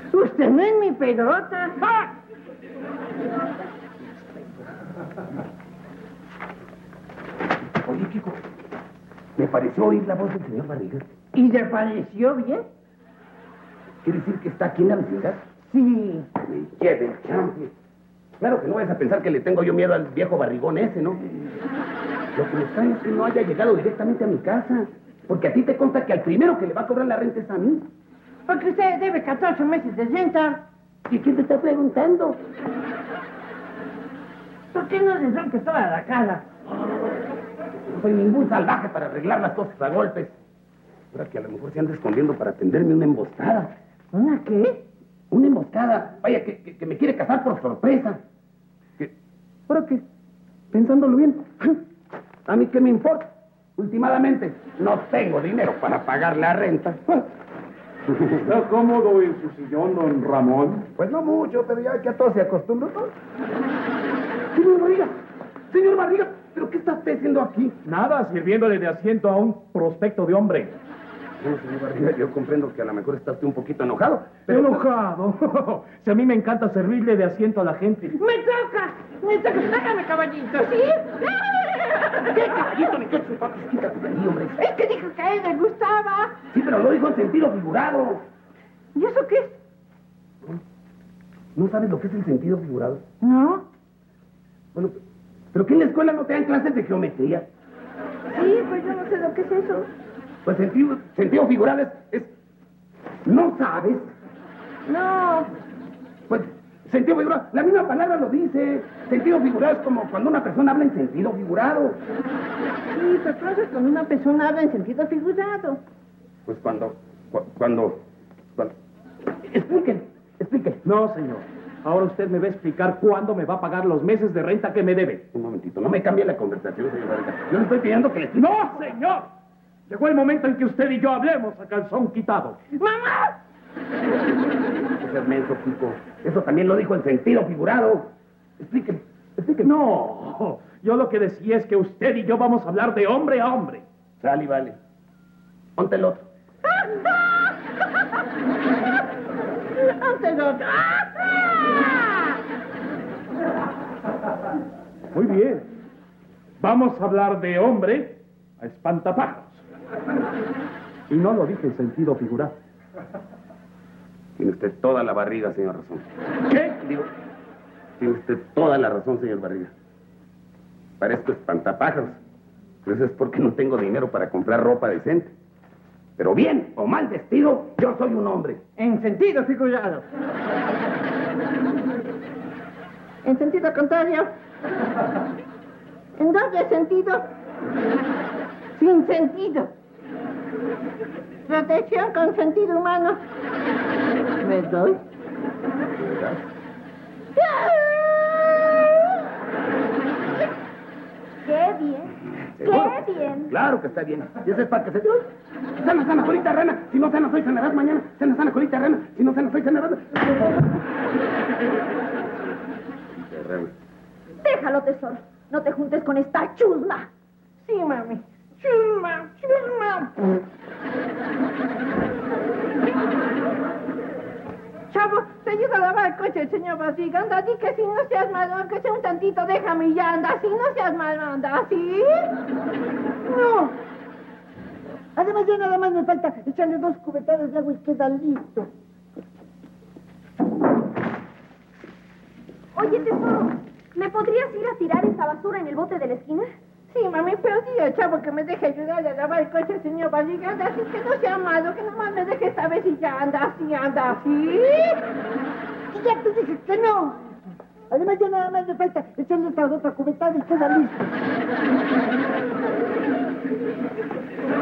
Usted no es mi pelota. ¡Ah! Oye, Kiko, me pareció oír la voz del señor Barriga. ¿Y le pareció bien? ¿Quiere decir que está aquí en la vecindad? Sí. Me lleve el champi. Claro que no vayas a pensar que le tengo yo miedo al viejo barrigón ese, ¿no? Lo que me extraña es que no haya llegado directamente a mi casa. Porque a ti te consta que al primero que le va a cobrar la renta es a mí. Porque usted debe 14 meses de renta. ¿Y quién te está preguntando? ¿Por qué no le rompe toda la cara? No soy ningún salvaje para arreglar las cosas a golpes. Ahora que a lo mejor se anda escondiendo para tenderme una emboscada. ¿Una qué? Una emboscada. Vaya, que me quiere casar por sorpresa. ¿Ahora qué? Pensándolo bien. ¿A mí qué me importa? Últimamente, no tengo dinero para pagar la renta. ¿Está cómodo en su sillón, don Ramón? Pues no mucho, pero ya que a todo se acostumbra todo. Señor Barriga, señor Barriga, ¿pero qué está usted haciendo aquí? Nada, sirviéndole de asiento a un prospecto de hombre. Bueno, señor Barriga, yo comprendo que a lo mejor está usted un poquito enojado, pero... ¿Enojado? Si a mí me encanta servirle de asiento a la gente. ¡Me toca! ¡Déjame, caballito! ¿Sí? ¿Qué caballito? Ni qué chupatos, quítate de ahí, hombre. Es que dijo que a él le gustaba. Sí, pero lo dijo en sentido figurado. ¿Y eso qué es? ¿No sabes lo que es el sentido figurado? No. Bueno, ¿pero que en la escuela no te dan clases de geometría? Sí, pues yo no sé lo que es eso. Pues sentido figurado es... ¿No sabes? No. Pues, sentido figurado, la misma palabra lo dice. Sentido figurado es como cuando una persona habla en sentido figurado. Sí, pero entonces cuando una persona habla en sentido figurado. Pues cuando... Explíquenle. No, señor. Ahora usted me va a explicar cuándo me va a pagar los meses de renta que me debe. Un momentito, no me cambie la conversación, señor Barriga. Yo le estoy pidiendo que le... ¡No, señor! Llegó el momento en que usted y yo hablemos a calzón quitado. ¡Mamá! Ese es menso, Kiko. Eso también lo dijo en sentido figurado. Explíqueme. No, yo lo que decía es que usted y yo vamos a hablar de hombre a hombre. Sale y vale. Ponte el otro. ¡Antes el otro! Muy bien. Vamos a hablar de hombre a espantapájaros. Y no lo dije en sentido figurado. Tiene usted toda la barriga, señor Razón. ¿Qué? Digo, tiene usted toda la razón, señor Barriga. Parezco espantapájaros. Pero eso es porque no tengo dinero para comprar ropa decente. Pero bien o mal vestido, yo soy un hombre. En sentido figurado. En sentido contrario. En doble sentido. Sin sentido. Protección con sentido humano. ¿Me doy? ¿Verdad? ¡Qué bien! ¿Seguro? ¡Qué bien! Claro que está bien. Y eso es para que se... Sana, sana, colita rana. Si no sana, soy sanarás mañana. Sana, sana, colita rana. Si no sana, soy sanarás... Déjalo, tesoro. No te juntes con esta chusma. Sí, mami. Chusma, chusma. Chavo, te ayuda a lavar el coche el señor Barriga. Anda, di que si no seas malo, aunque sea un tantito, déjame y ya anda. Si no seas malo, anda, ¿sí? No. Además, ya nada más me falta echarle 2 cubetadas de agua y queda listo. Oye, tesoro, ¿me podrías ir a tirar esa basura en el bote de la esquina? Sí, mami, pero dile al chavo que me deje ayudarle a lavar el coche al señor Barriga. Anda, así que no sea malo, que nomás me deje esta vez y ya anda, ¿sí? Y ya te dije que no. Además, ya nada más me falta echarle esta otra cubetada y queda listo.